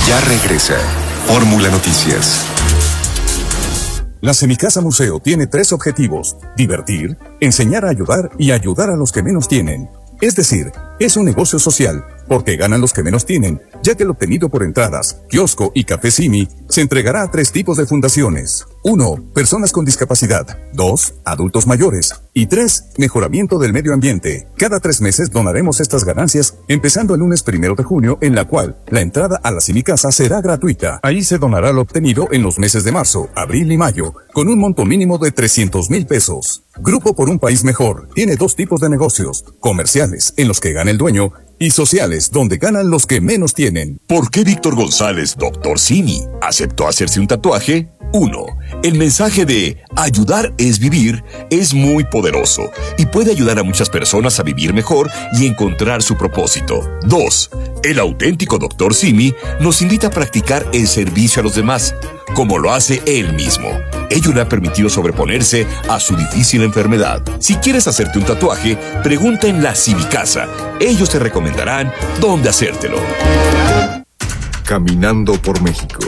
Ya regresa Fórmula Noticias. La Semicasa Museo tiene 3 objetivos: divertir, enseñar a ayudar y ayudar a los que menos tienen. Es decir, es un negocio social, porque ganan los que menos tienen, ya que lo obtenido por entradas, kiosco y café Simi se entregará a 3 tipos de fundaciones. 1. Personas con discapacidad. 2. Adultos mayores. Y 3. Mejoramiento del medio ambiente. Cada 3 meses donaremos estas ganancias, empezando el lunes 1 de junio, en la cual la entrada a la Semicasa será gratuita. Ahí se donará lo obtenido en los meses de marzo, abril y mayo, con un monto mínimo de 300,000 pesos. Grupo por un País Mejor tiene 2 tipos de negocios: comerciales, en los que gana el dueño, y sociales, donde ganan los que menos tienen. ¿Por qué Víctor González, Dr. Simi, aceptó hacerse un tatuaje? 1. El mensaje de ayudar es vivir es muy poderoso y puede ayudar a muchas personas a vivir mejor y encontrar su propósito. 2. El auténtico Dr. Simi nos invita a practicar el servicio a los demás, como lo hace él mismo. Ello le ha permitido sobreponerse a su difícil enfermedad. Si quieres hacerte un tatuaje, pregunta en la Semicasa. Ellos te recomendarán dónde hacértelo. Caminando por México.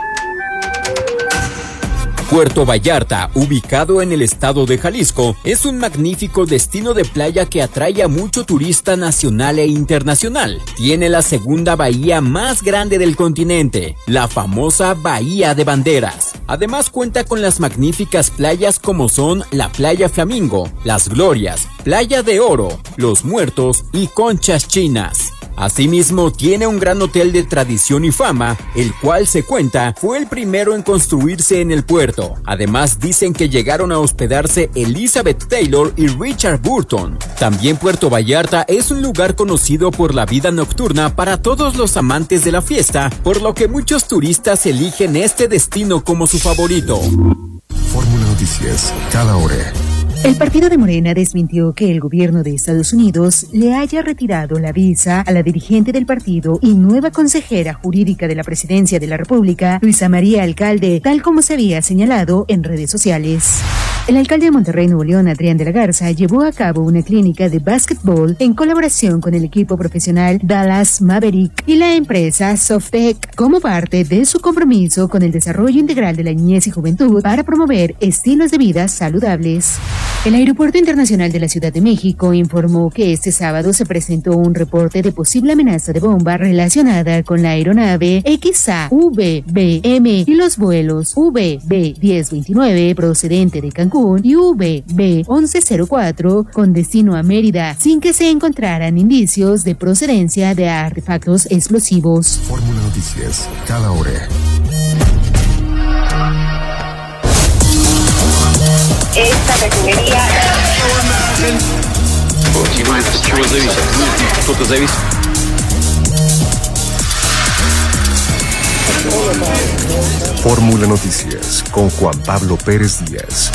Puerto Vallarta, ubicado en el estado de Jalisco, es un magnífico destino de playa que atrae a mucho turista nacional e internacional. Tiene la segunda bahía más grande del continente, la famosa Bahía de Banderas. Además cuenta con las magníficas playas como son la Playa Flamingo, Las Glorias, Playa de Oro, Los Muertos y Conchas Chinas. Asimismo, tiene un gran hotel de tradición y fama, el cual se cuenta fue el primero en construirse en el puerto. Además, dicen que llegaron a hospedarse Elizabeth Taylor y Richard Burton. También Puerto Vallarta es un lugar conocido por la vida nocturna para todos los amantes de la fiesta, por lo que muchos turistas eligen este destino como su favorito. Fórmula Noticias, cada hora. El partido de Morena desmintió que el gobierno de Estados Unidos le haya retirado la visa a la dirigente del partido y nueva consejera jurídica de la Presidencia de la República, Luisa María Alcalde, tal como se había señalado en redes sociales. El alcalde de Monterrey, Nuevo León, Adrián de la Garza, llevó a cabo una clínica de básquetbol en colaboración con el equipo profesional Dallas Maverick y la empresa Softec, como parte de su compromiso con el desarrollo integral de la niñez y juventud para promover estilos de vida saludables. El Aeropuerto Internacional de la Ciudad de México informó que este sábado se presentó un reporte de posible amenaza de bomba relacionada con la aeronave XA-VBM y los vuelos VB-1029 procedente de Cancún y VB-1104 con destino a Mérida, sin que se encontraran indicios de procedencia de artefactos explosivos. Fórmula Noticias, cada hora. Esta refinería. Fórmula Noticias con Juan Pablo Pérez Díaz.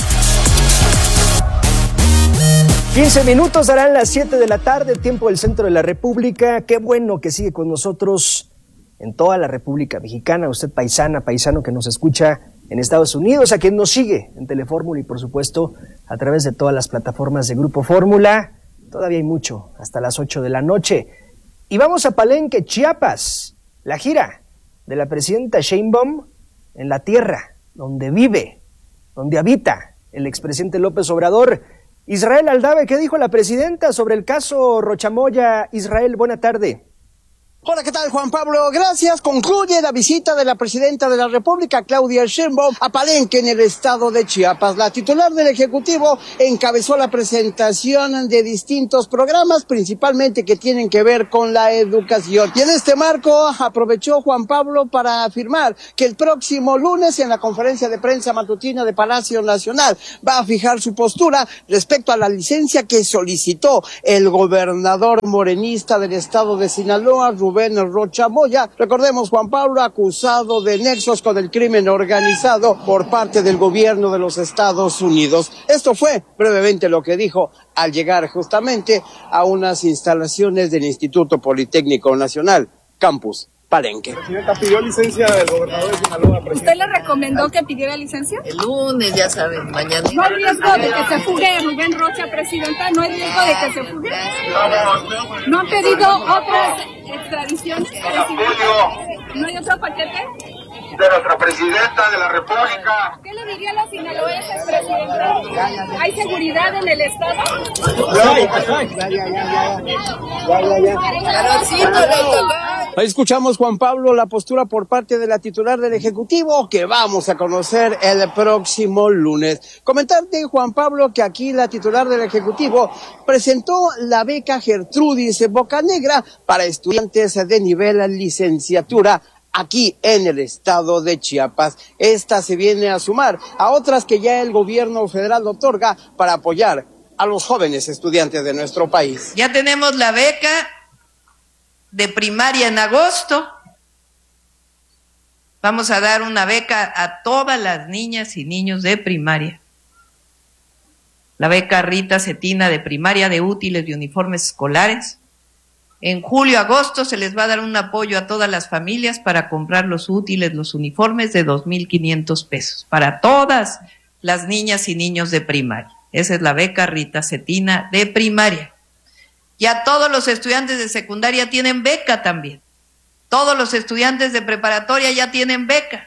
15 minutos darán las 7 de la tarde, tiempo del centro de la República. Qué bueno que sigue con nosotros en toda la República Mexicana. Usted paisano que nos escucha en Estados Unidos, a quien nos sigue en Telefórmula y por supuesto a través de todas las plataformas de Grupo Fórmula. Todavía hay mucho, hasta las 8 de la noche. Y vamos a Palenque, Chiapas, la gira de la presidenta Sheinbaum en la tierra donde vive, donde habita el expresidente López Obrador. Israel Aldave, ¿qué dijo la presidenta sobre el caso Rochamoya? Israel, buena tarde. Hola, ¿qué tal, Juan Pablo? Gracias. Concluye la visita de la presidenta de la República, Claudia Sheinbaum, a Palenque, en el estado de Chiapas. La titular del Ejecutivo encabezó la presentación de distintos programas, principalmente que tienen que ver con la educación. Y en este marco aprovechó Juan Pablo para afirmar que el próximo lunes, en la conferencia de prensa matutina de Palacio Nacional, va a fijar su postura respecto a la licencia que solicitó el gobernador morenista del estado de Sinaloa, Rubén Rochamoya. Recordemos, Juan Pablo, acusado de nexos con el crimen organizado por parte del gobierno de los Estados Unidos. Esto fue brevemente lo que dijo al llegar justamente a unas instalaciones del Instituto Politécnico Nacional, Campus Palenque. Presidenta, ¿pidió licencia del gobernador de Sinaloa? ¿Usted le recomendó que pidiera licencia? El lunes, ya saben, mañana. ¿No hay riesgo de que se fugue Rubén Rocha, presidenta? ¿No hay riesgo de que se fugue? ¿No han pedido otras extradiciones, presidenta? ¿No hay otro paquete? De nuestra presidenta de la República. ¿Qué le diría a los sinaloenses, presidenta? ¿Hay seguridad en el estado? Ahí escuchamos, Juan Pablo, la postura por parte de la titular del Ejecutivo que vamos a conocer el próximo lunes. Comentarte, Juan Pablo, que aquí la titular del Ejecutivo presentó la beca Gertrudis Bocanegra para estudiantes de nivel licenciatura aquí en el estado de Chiapas. Esta se viene a sumar a otras que ya el gobierno federal otorga para apoyar a los jóvenes estudiantes de nuestro país. Ya tenemos la beca de primaria en agosto. Vamos a dar una beca a todas las niñas y niños de primaria. La beca Rita Cetina de primaria de útiles y uniformes escolares. En julio, agosto se les va a dar un apoyo a todas las familias para comprar los útiles, los uniformes de 2,500 pesos para todas las niñas y niños de primaria. Esa es la beca Rita Cetina de primaria. Ya todos los estudiantes de secundaria tienen beca también. Todos los estudiantes de preparatoria ya tienen beca.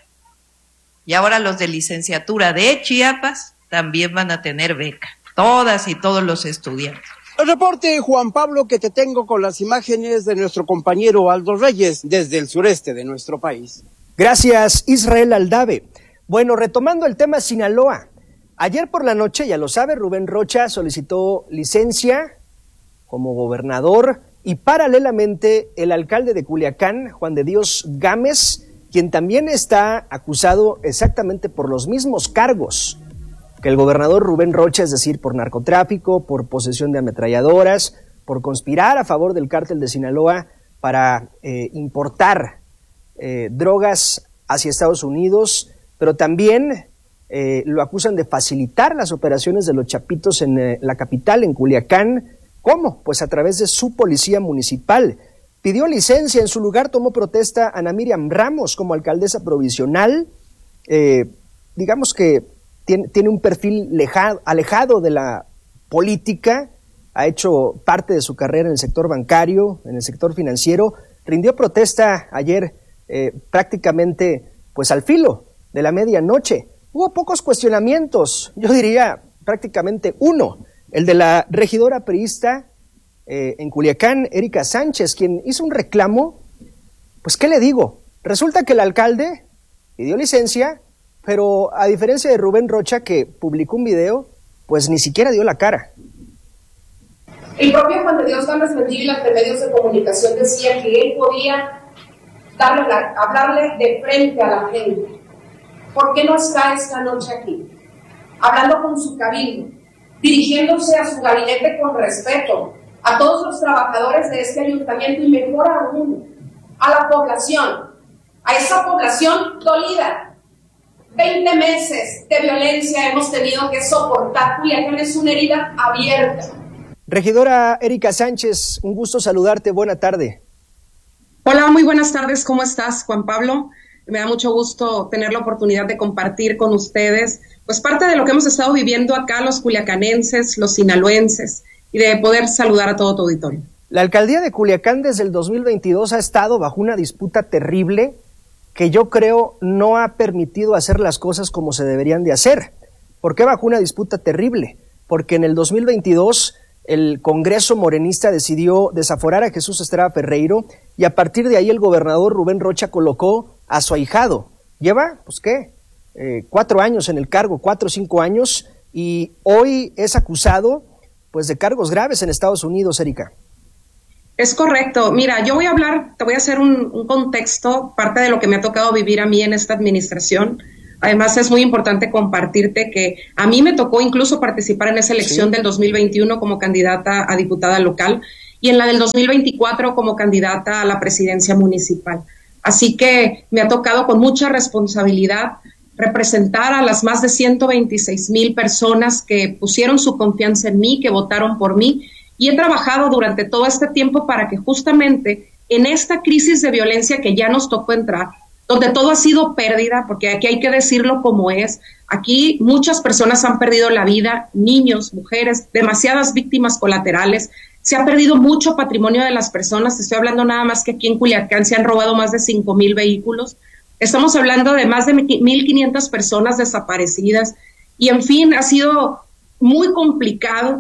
Y ahora los de licenciatura de Chiapas también van a tener beca. Todas y todos los estudiantes. El reporte, Juan Pablo, que te tengo con las imágenes de nuestro compañero Aldo Reyes desde el sureste de nuestro país. Gracias, Israel Aldave. Bueno, retomando el tema Sinaloa. Ayer por la noche, ya lo sabe, Rubén Rocha solicitó licencia como gobernador y paralelamente el alcalde de Culiacán, Juan de Dios Gámez, quien también está acusado exactamente por los mismos cargos que el gobernador Rubén Rocha, es decir, por narcotráfico, por posesión de ametralladoras, por conspirar a favor del cártel de Sinaloa para importar drogas hacia Estados Unidos, pero también lo acusan de facilitar las operaciones de los Chapitos en la capital, en Culiacán. ¿Cómo? Pues a través de su policía municipal. Pidió licencia, en su lugar tomó protesta Ana Miriam Ramos como alcaldesa provisional. Digamos que tiene un perfil alejado de la política, ha hecho parte de su carrera en el sector bancario, en el sector financiero. Rindió protesta ayer prácticamente pues al filo de la medianoche. Hubo pocos cuestionamientos, yo diría prácticamente uno, el de la regidora priista en Culiacán, Erika Sánchez, quien hizo un reclamo. Pues, ¿qué le digo? Resulta que el alcalde pidió licencia, pero a diferencia de Rubén Rocha, que publicó un video, pues ni siquiera dio la cara. El propio Juan de Dios Gámez Mendívil ante medios de comunicación decía que él podía hablarle de frente a la gente. ¿Por qué no está esta noche aquí? Hablando con su cabildo, dirigiéndose a su gabinete con respeto, a todos los trabajadores de este ayuntamiento y mejor aún, a la población, a esa población dolida. 20 meses de violencia hemos tenido que soportar. Culiacán es una herida abierta. Regidora Erika Sánchez, un gusto saludarte, buena tarde. Hola, muy buenas tardes, ¿cómo estás, Juan Pablo? Me da mucho gusto tener la oportunidad de compartir con ustedes pues parte de lo que hemos estado viviendo acá los culiacanenses, los sinaloenses, y de poder saludar a todo tu auditorio. La alcaldía de Culiacán desde el 2022 ha estado bajo una disputa terrible que yo creo no ha permitido hacer las cosas como se deberían de hacer. ¿Por qué bajo una disputa terrible? Porque en el 2022 el Congreso morenista decidió desaforar a Jesús Estrada Ferreiro y a partir de ahí el gobernador Rubén Rocha colocó a su ahijado. Lleva, pues ¿qué? 4 años en el cargo, 4 o 5 años, y hoy es acusado pues de cargos graves en Estados Unidos, Erika. Es correcto. Mira, yo voy a hablar, te voy a hacer un contexto, parte de lo que me ha tocado vivir a mí en esta administración. Además, es muy importante compartirte que a mí me tocó incluso participar en esa elección del 2021 como candidata a diputada local y en la del 2024 como candidata a la presidencia municipal. Así que me ha tocado con mucha responsabilidad representar a las más de 126,000 personas que pusieron su confianza en mí, que votaron por mí, y he trabajado durante todo este tiempo para que justamente en esta crisis de violencia que ya nos tocó entrar, donde todo ha sido pérdida, porque aquí hay que decirlo como es. Aquí muchas personas han perdido la vida, niños, mujeres, demasiadas víctimas colaterales. Se ha perdido mucho patrimonio de las personas. Estoy hablando nada más que aquí en Culiacán se han robado más de 5,000 vehículos. Estamos hablando de más de 1,500 personas desaparecidas. Y en fin, ha sido muy complicado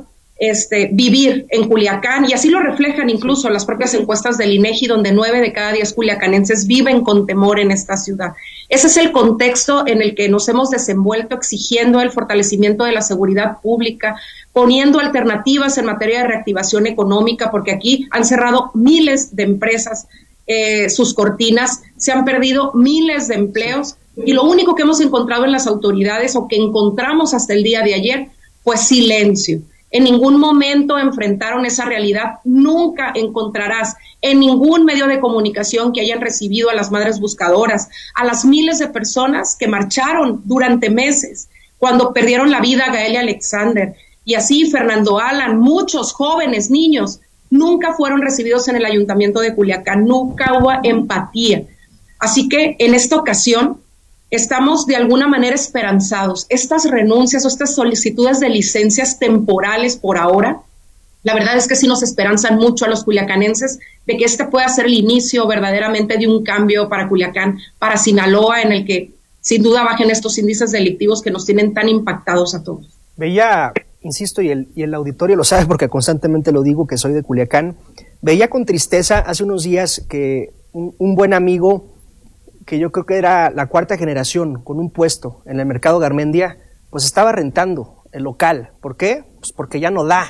vivir en Culiacán, y así lo reflejan incluso las propias encuestas del INEGI, donde 9 de cada 10 culiacanenses viven con temor en esta ciudad. Ese es el contexto en el que nos hemos desenvuelto, exigiendo el fortalecimiento de la seguridad pública, poniendo alternativas en materia de reactivación económica, porque aquí han cerrado miles de empresas sus cortinas, se han perdido miles de empleos, y lo único que hemos encontrado en las autoridades, o que encontramos hasta el día de ayer, pues silencio. En ningún momento enfrentaron esa realidad. Nunca encontrarás en ningún medio de comunicación que hayan recibido a las madres buscadoras, a las miles de personas que marcharon durante meses, cuando perdieron la vida Gael Alexander, y así Fernando Alan, muchos jóvenes, niños, nunca fueron recibidos en el Ayuntamiento de Culiacán, nunca hubo empatía. Así que en esta ocasión estamos de alguna manera esperanzados. Estas renuncias o estas solicitudes de licencias temporales por ahora, la verdad es que sí nos esperanzan mucho a los culiacanenses de que este pueda ser el inicio verdaderamente de un cambio para Culiacán, para Sinaloa, en el que sin duda bajen estos índices delictivos que nos tienen tan impactados a todos. Veía, insisto, y el auditorio lo sabe porque constantemente lo digo, que soy de Culiacán, veía con tristeza hace unos días que un buen amigo, que yo creo que era la 4ª generación, con un puesto en el mercado Garmendia, pues estaba rentando el local. ¿Por qué? Pues porque ya no da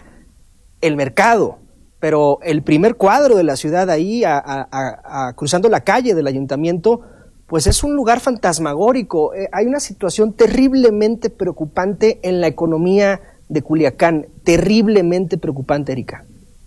el mercado, pero el primer cuadro de la ciudad ahí, cruzando la calle del ayuntamiento, pues es un lugar fantasmagórico. Hay una situación terriblemente preocupante en la economía de Culiacán, terriblemente preocupante, Erika.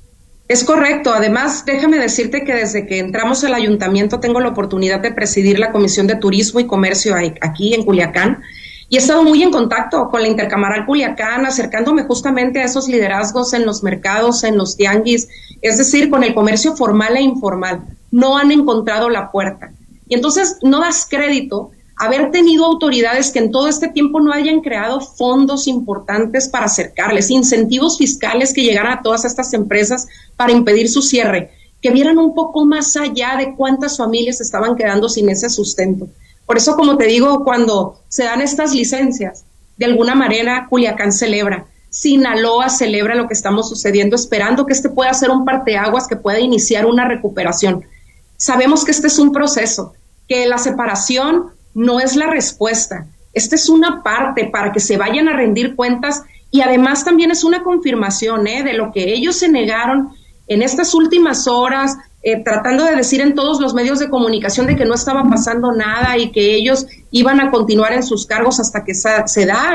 Es correcto. Además, déjame decirte que desde que entramos al ayuntamiento tengo la oportunidad de presidir la Comisión de Turismo y Comercio aquí en Culiacán, y he estado muy en contacto con la Intercamaral Culiacán, acercándome justamente a esos liderazgos en los mercados, en los tianguis, es decir, con el comercio formal e informal. No han encontrado la puerta. Y entonces no das crédito haber tenido autoridades que en todo este tiempo no hayan creado fondos importantes para acercarles, incentivos fiscales que llegaran a todas estas empresas para impedir su cierre, que vieran un poco más allá de cuántas familias estaban quedando sin ese sustento. Por eso, como te digo, cuando se dan estas licencias, de alguna manera Culiacán celebra, Sinaloa celebra lo que estamos sucediendo, esperando que este pueda ser un parteaguas que pueda iniciar una recuperación. Sabemos que este es un proceso, que la separación no es la respuesta. Esta es una parte para que se vayan a rendir cuentas, y además también es una confirmación de lo que ellos se negaron en estas últimas horas, tratando de decir en todos los medios de comunicación de que no estaba pasando nada y que ellos iban a continuar en sus cargos hasta que se da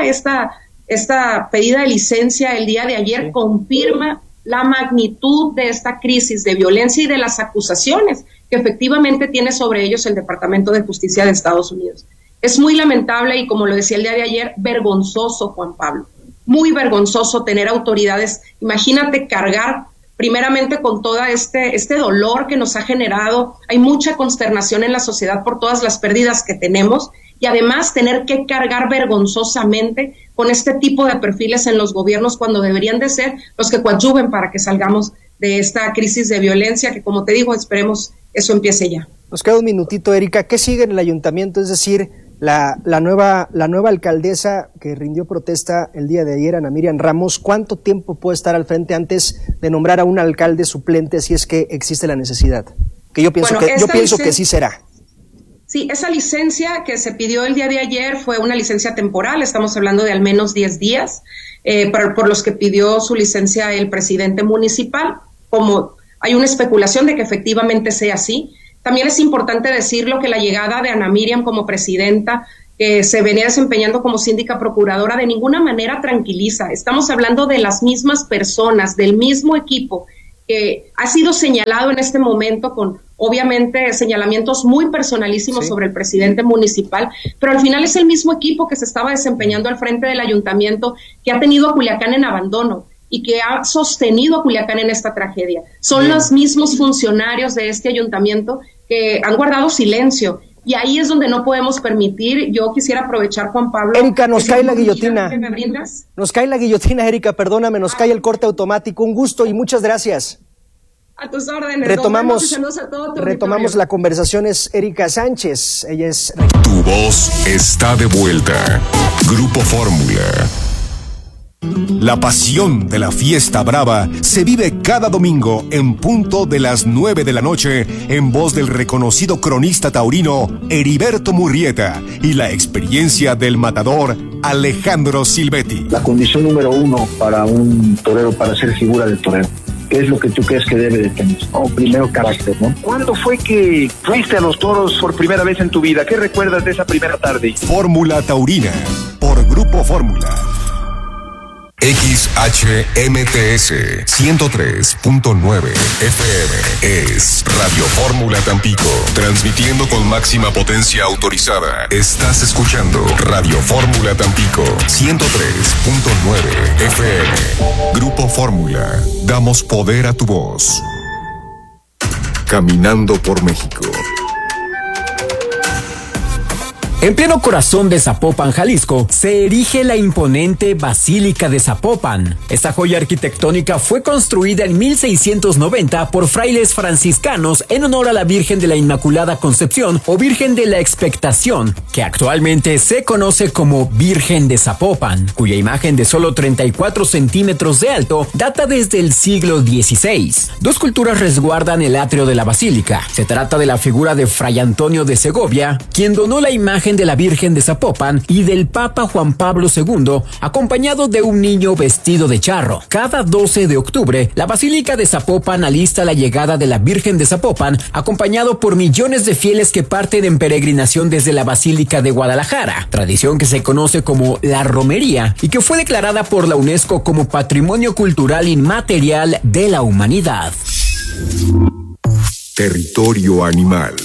esta pedida de licencia el día de ayer. Confirma la magnitud de esta crisis de violencia y de las acusaciones que efectivamente tiene sobre ellos el Departamento de Justicia de Estados Unidos. Es muy lamentable y, como lo decía el día de ayer, vergonzoso, Juan Pablo, muy vergonzoso tener autoridades. Imagínate cargar primeramente con todo este dolor que nos ha generado. Hay mucha consternación en la sociedad por todas las pérdidas que tenemos, y además tener que cargar vergonzosamente con este tipo de perfiles en los gobiernos, cuando deberían de ser los que coadyuven para que salgamos de esta crisis de violencia que, como te digo, esperemos eso empiece ya. Nos queda un minutito, Erika. ¿Qué sigue en el ayuntamiento? Es decir, la nueva alcaldesa que rindió protesta el día de ayer, Ana Miriam Ramos, ¿cuánto tiempo puede estar al frente antes de nombrar a un alcalde suplente, si es que existe la necesidad? Que yo pienso que sí será. Sí, esa licencia que se pidió el día de ayer fue una licencia temporal. Estamos hablando de al menos 10 días por los que pidió su licencia el presidente municipal. Como hay una especulación de que efectivamente sea así, también es importante decirlo que la llegada de Ana Miriam como presidenta, que se venía desempeñando como síndica procuradora, de ninguna manera tranquiliza. Estamos hablando de las mismas personas, del mismo equipo que ha sido señalado en este momento con, obviamente, señalamientos muy personalísimos sobre el presidente municipal, pero al final es el mismo equipo que se estaba desempeñando al frente del ayuntamiento, que ha tenido a Culiacán en abandono, y que ha sostenido a Culiacán en esta tragedia. Son los mismos funcionarios de este ayuntamiento que han guardado silencio. Y ahí es donde no podemos permitir. Yo quisiera aprovechar, Juan Pablo. Erika, nos cae la guillotina. ¿Me brindas? Nos cae la guillotina, Erika, perdóname, nos cae el corte automático. Un gusto y muchas gracias. A tus órdenes. Retomamos la conversación. Es Erika Sánchez. Ella es... Tu voz está de vuelta. Grupo Fórmula. La pasión de la fiesta brava se vive cada domingo en punto de las 9 de la noche en voz del reconocido cronista taurino Heriberto Murrieta y la experiencia del matador Alejandro Silvetti. La condición número 1 para un torero, para ser figura del torero, ¿qué es lo que tú crees que debe de tener? Primero, carácter, ¿no? ¿Cuándo fue que fuiste a los toros por primera vez en tu vida? ¿Qué recuerdas de esa primera tarde? Fórmula Taurina por Grupo Fórmula. XHMTS 103.9 FM es Radio Fórmula Tampico, transmitiendo con máxima potencia autorizada. Estás escuchando Radio Fórmula Tampico 103.9 FM. Grupo Fórmula, damos poder a tu voz. Caminando por México. En pleno corazón de Zapopan, Jalisco, se erige la imponente Basílica de Zapopan. Esta joya arquitectónica fue construida en 1690 por frailes franciscanos en honor a la Virgen de la Inmaculada Concepción o Virgen de la Expectación, que actualmente se conoce como Virgen de Zapopan, cuya imagen de solo 34 centímetros de alto data desde el siglo XVI. Dos culturas resguardan el atrio de la basílica. Se trata de la figura de Fray Antonio de Segovia, quien donó la imagen de la Virgen de Zapopan, y del Papa Juan Pablo II, acompañado de un niño vestido de charro. Cada 12 de octubre, la Basílica de Zapopan alista la llegada de la Virgen de Zapopan, acompañado por millones de fieles que parten en peregrinación desde la Basílica de Guadalajara, tradición que se conoce como la romería y que fue declarada por la UNESCO como Patrimonio Cultural Inmaterial de la Humanidad. Territorio animal.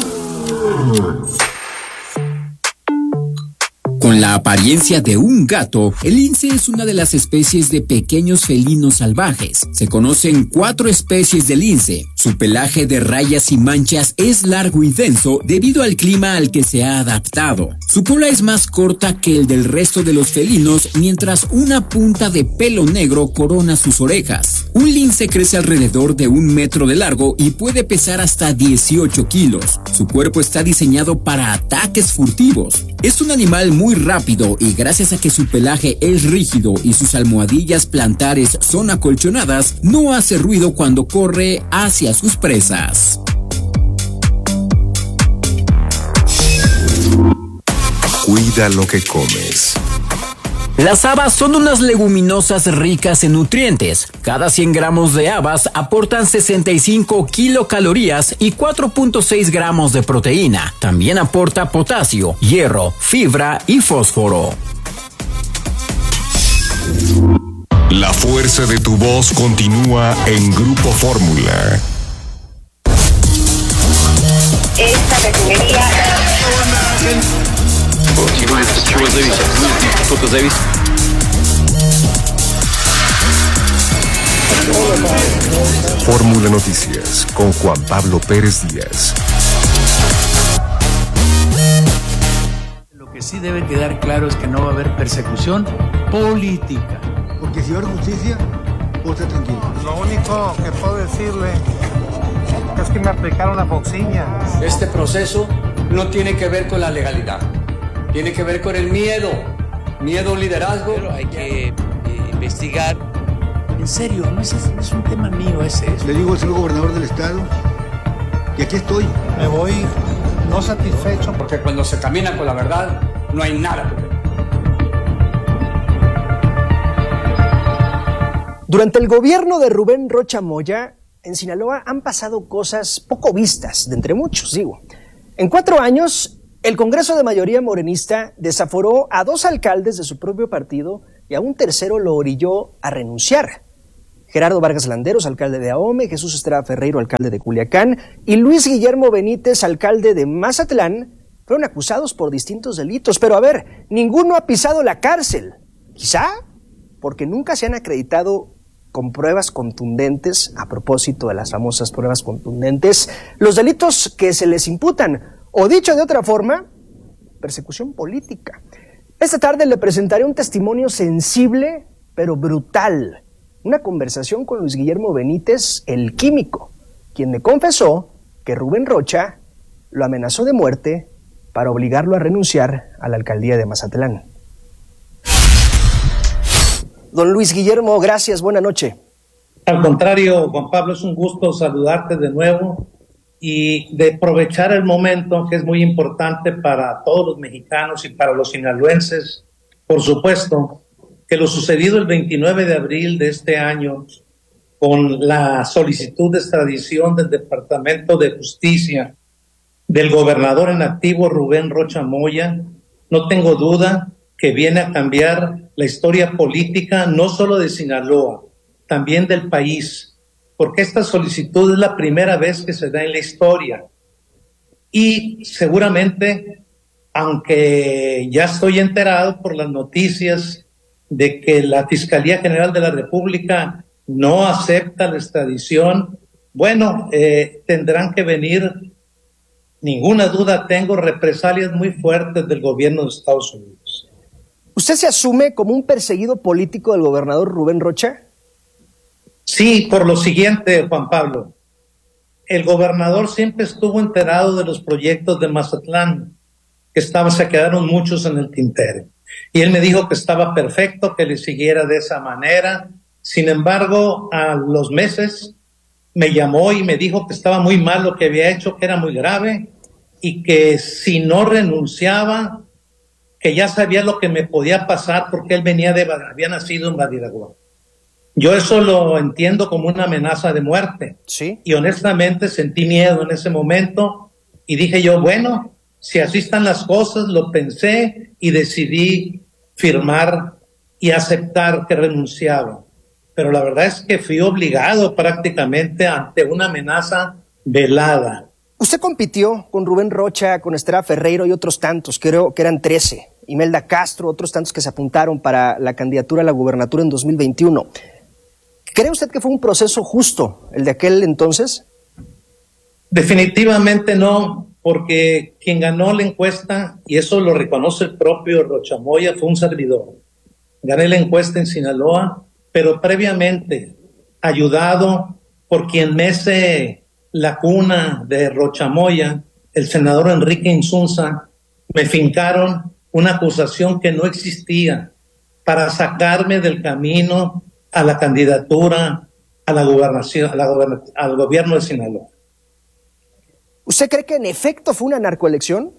Con la apariencia de un gato, el lince es una de las especies de pequeños felinos salvajes. Se conocen 4 especies de lince. Su pelaje de rayas y manchas es largo y denso debido al clima al que se ha adaptado. Su cola es más corta que el del resto de los felinos, mientras una punta de pelo negro corona sus orejas. Un lince crece alrededor de 1 metro de largo y puede pesar hasta 18 kilos. Su cuerpo está diseñado para ataques furtivos. Es un animal muy rápido y gracias a que su pelaje es rígido y sus almohadillas plantares son acolchonadas, no hace ruido cuando corre hacia sus presas. Cuida lo que comes. Las habas son unas leguminosas ricas en nutrientes. Cada 100 gramos de habas aportan 65 kilocalorías y 4.6 gramos de proteína. También aporta potasio, hierro, fibra y fósforo. La fuerza de tu voz continúa en Grupo Fórmula. Esta refinería... Fórmula Noticias con Juan Pablo Pérez Díaz. Lo que sí debe quedar claro es que no va a haber persecución política. Porque si va a haber justicia, puedo estar tranquilo. Lo único que puedo decirle es que me aplicaron la boxiña. Este proceso no tiene que ver con la legalidad. Tiene que ver con el miedo a un liderazgo. Pero hay que investigar. En serio, no es un tema mío ese. Le digo al señor gobernador del estado que aquí estoy. Me voy no satisfecho. Porque cuando se camina con la verdad, no hay nada que ver. Durante el gobierno de Rubén Rocha Moya, en Sinaloa han pasado cosas poco vistas, de entre muchos, digo. En 4 años... el Congreso de mayoría morenista desaforó a 2 alcaldes de su propio partido y a un tercero lo orilló a renunciar. Gerardo Vargas Landeros, alcalde de Ahome, Jesús Estrada Ferreiro, alcalde de Culiacán, y Luis Guillermo Benítez, alcalde de Mazatlán, fueron acusados por distintos delitos. Pero a ver, ninguno ha pisado la cárcel. Quizá porque nunca se han acreditado con pruebas contundentes, a propósito de las famosas pruebas contundentes, los delitos que se les imputan, o dicho de otra forma, persecución política. Esta tarde le presentaré un testimonio sensible, pero brutal. Una conversación con Luis Guillermo Benítez, el químico, quien me confesó que Rubén Rocha lo amenazó de muerte para obligarlo a renunciar a la alcaldía de Mazatlán. Don Luis Guillermo, gracias, buena noche. Al contrario, Juan Pablo, es un gusto saludarte de nuevo y de aprovechar el momento que es muy importante para todos los mexicanos y para los sinaloenses. Por supuesto, que lo sucedido el 29 de abril de este año con la solicitud de extradición del Departamento de Justicia del gobernador en activo Rubén Rocha Moya, no tengo duda que viene a cambiar la historia política no solo de Sinaloa, también del país, porque esta solicitud es la primera vez que se da en la historia. Y seguramente, aunque ya estoy enterado por las noticias de que la Fiscalía General de la República no acepta la extradición, bueno, tendrán que venir, ninguna duda tengo, represalias muy fuertes del gobierno de Estados Unidos. ¿Usted se asume como un perseguido político del gobernador Rubén Rocha? Sí, por lo siguiente, Juan Pablo. El gobernador siempre estuvo enterado de los proyectos de Mazatlán, que se quedaron muchos en el tintero. Y él me dijo que estaba perfecto, que le siguiera de esa manera. Sin embargo, a los meses me llamó y me dijo que estaba muy mal lo que había hecho, que era muy grave, y que si no renunciaba, que ya sabía lo que me podía pasar porque él había nacido en Badiraguato. Yo eso lo entiendo como una amenaza de muerte. Sí. Y honestamente sentí miedo en ese momento y dije yo, bueno, si así están las cosas, lo pensé y decidí firmar y aceptar que renunciaba. Pero la verdad es que fui obligado prácticamente ante una amenaza velada. Usted compitió con Rubén Rocha, con Estrada Ferreiro y otros tantos, creo que eran 13. Imelda Castro, otros tantos que se apuntaron para la candidatura a la gubernatura en 2021. ¿Cree usted que fue un proceso justo el de aquel entonces? Definitivamente no, porque quien ganó la encuesta, y eso lo reconoce el propio Rocha Moya, fue un servidor. Gané la encuesta en Sinaloa, pero previamente ayudado por quien mece la cuna de Rocha Moya, el senador Enrique Insunza, me fincaron una acusación que no existía para sacarme del camino a la candidatura a la gobernación, al gobierno de Sinaloa. ¿Usted cree que en efecto fue una narcoelección?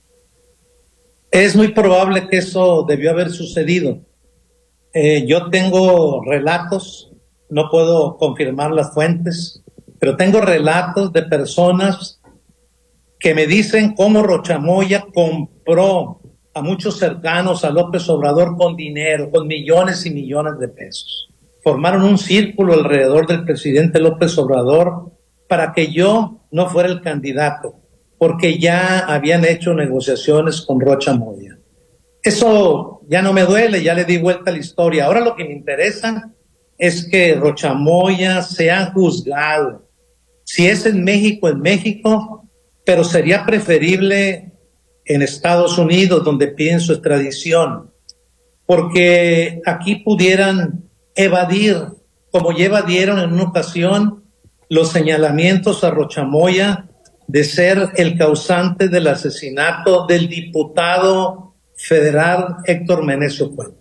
Es muy probable que eso debió haber sucedido. Yo tengo relatos, no puedo confirmar las fuentes, pero tengo relatos de personas que me dicen cómo Rocha Moya compró a muchos cercanos a López Obrador con dinero, con millones y millones de pesos. Formaron un círculo alrededor del presidente López Obrador para que yo no fuera el candidato, porque ya habían hecho negociaciones con Rocha Moya. Eso ya no me duele, ya le di vuelta a la historia. Ahora lo que me interesa es que Rocha Moya sea juzgado. Si es en México, pero sería preferible en Estados Unidos, donde piden su extradición, porque aquí pudieran evadir, como ya evadieron en una ocasión, los señalamientos a Rocha Moya de ser el causante del asesinato del diputado federal Héctor Menecio Cuellar.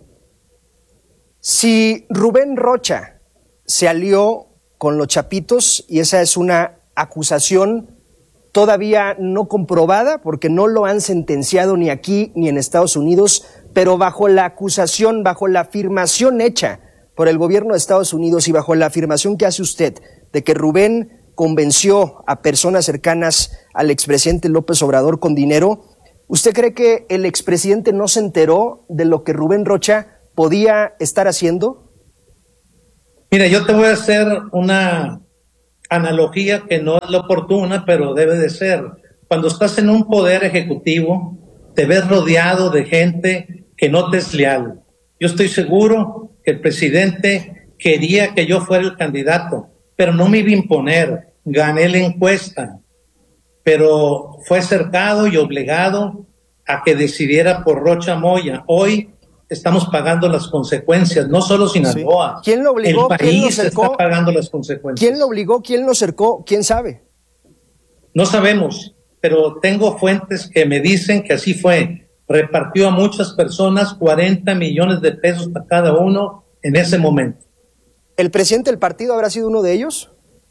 Si Rubén Rocha se alió con los Chapitos, y esa es una acusación todavía no comprobada, porque no lo han sentenciado ni aquí ni en Estados Unidos, pero bajo la acusación, bajo la afirmación hecha por el gobierno de Estados Unidos y bajo la afirmación que hace usted de que Rubén convenció a personas cercanas al expresidente López Obrador con dinero, ¿usted cree que el expresidente no se enteró de lo que Rubén Rocha podía estar haciendo? Mira, yo te voy a hacer una analogía que no es la oportuna, pero debe de ser. Cuando estás en un poder ejecutivo, te ves rodeado de gente que no te es leal. Yo estoy seguro que el presidente quería que yo fuera el candidato, pero no me iba a imponer. Gané la encuesta, pero fue cercado y obligado a que decidiera por Rocha Moya. Hoy estamos pagando las consecuencias, no solo Sinaloa. Sí. ¿Quién lo obligó? El país está pagando las consecuencias. ¿Quién lo obligó? ¿Quién lo cercó? ¿Quién sabe? No sabemos, pero tengo fuentes que me dicen que así fue. Repartió a muchas personas 40 millones de pesos para cada uno en ese momento. ¿El presidente del partido habrá sido uno de ellos?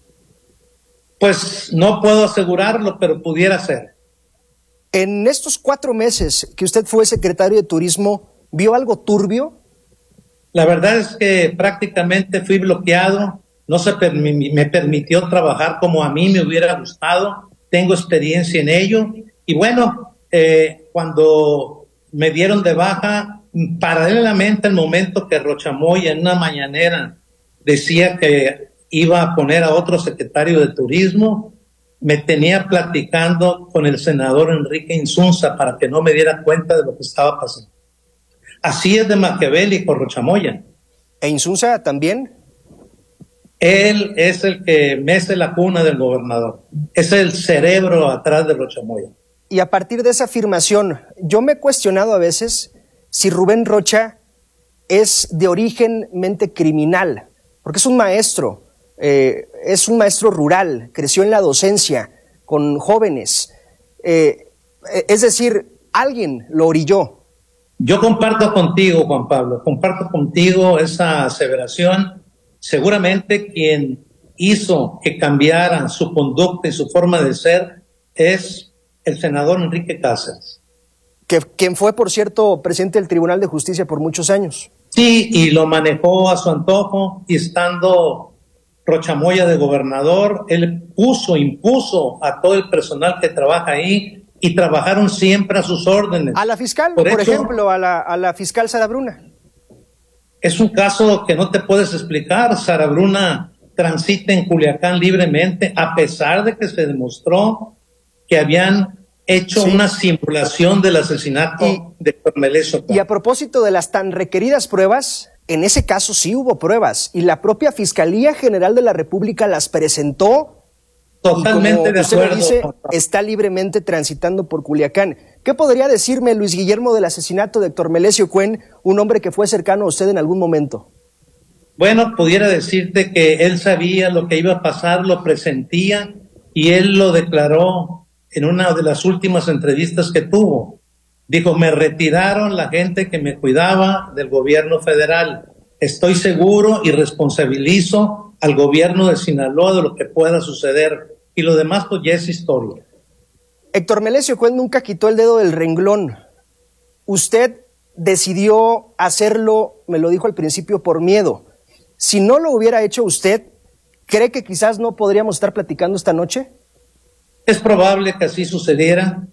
Pues no puedo asegurarlo, pero pudiera ser. En estos 4 meses que usted fue secretario de Turismo, ¿vio algo turbio? La verdad es que prácticamente fui bloqueado, no me permitió trabajar como a mí me hubiera gustado, tengo experiencia en ello, y bueno, cuando me dieron de baja, paralelamente al momento que Rocha Moya en una mañanera decía que iba a poner a otro secretario de Turismo, me tenía platicando con el senador Enrique Insunza para que no me diera cuenta de lo que estaba pasando. Así es de maquiavélico Rocha Moya. ¿E Insunza también? Él es el que mece la cuna del gobernador. Es el cerebro atrás de Rocha Moya. Y a partir de esa afirmación, yo me he cuestionado a veces si Rubén Rocha es de origen mente criminal, porque es un maestro rural, creció en la docencia con jóvenes, es decir, alguien lo orilló. Yo comparto contigo, Juan Pablo, comparto contigo esa aseveración. Seguramente quien hizo que cambiara su conducta y su forma de ser es el senador Enrique Cáceres. Quien fue, por cierto, presidente del Tribunal de Justicia por muchos años. Sí, y lo manejó a su antojo, y estando Rocha Moya de gobernador, él impuso a todo el personal que trabaja ahí, y trabajaron siempre a sus órdenes. A la fiscal, por ejemplo, a la fiscal Sara Bruna. Es un caso que no te puedes explicar. Sara Bruna transita en Culiacán libremente, a pesar de que se demostró que habían hecho una simulación del asesinato de Tormelesio. Y a propósito de las tan requeridas pruebas, en ese caso sí hubo pruebas, y la propia Fiscalía General de la República las presentó. Totalmente de acuerdo. Dice, está libremente transitando por Culiacán. ¿Qué podría decirme, Luis Guillermo, del asesinato de Héctor Melesio Cuen, un hombre que fue cercano a usted en algún momento? Bueno, pudiera decirte que él sabía lo que iba a pasar, lo presentía, y él lo declaró en una de las últimas entrevistas que tuvo. Dijo, me retiraron la gente que me cuidaba del gobierno federal. Estoy seguro y responsabilizo al gobierno de Sinaloa de lo que pueda suceder, y lo demás pues ya es historia. Héctor Melesio Cuen nunca quitó el dedo del renglón. Usted decidió hacerlo, me lo dijo al principio, por miedo. Si no lo hubiera hecho usted, ¿cree que quizás no podríamos estar platicando esta noche? Es probable que así sucediera.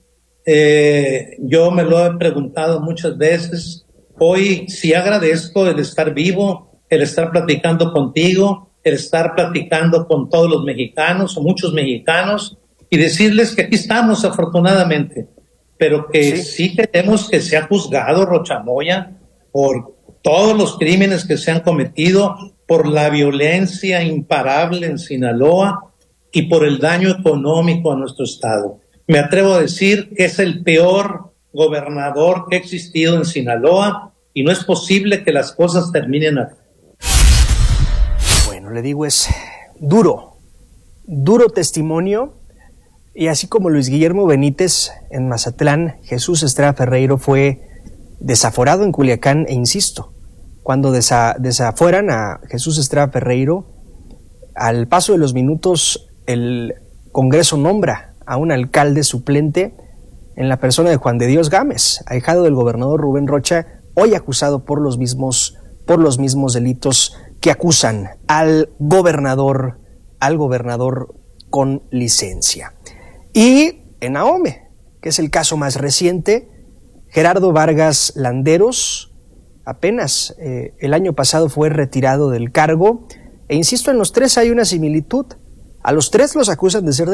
Yo me lo he preguntado muchas veces. Hoy sí agradezco el estar vivo, el estar platicando contigo, el estar platicando con todos los mexicanos o muchos mexicanos, y decirles que aquí estamos afortunadamente, pero que sí queremos que sea juzgado Rocha Moya por todos los crímenes que se han cometido, por la violencia imparable en Sinaloa y por el daño económico a nuestro estado. Me atrevo a decir que es el peor gobernador que ha existido en Sinaloa, y no es posible que las cosas terminen así. Bueno, le digo, es duro testimonio. Y así como Luis Guillermo Benítez en Mazatlán, Jesús Estrada Ferreiro fue desaforado en Culiacán, e insisto, cuando desafueran a Jesús Estrada Ferreiro, al paso de los minutos el Congreso nombra a un alcalde suplente en la persona de Juan de Dios Gámez, ahijado del gobernador Rubén Rocha, hoy acusado por los mismos delitos que acusan al gobernador con licencia. Y en Ahome, que es el caso más reciente, Gerardo Vargas Landeros apenas el año pasado fue retirado del cargo, e insisto, en los tres hay una similitud. A los tres los acusan de ser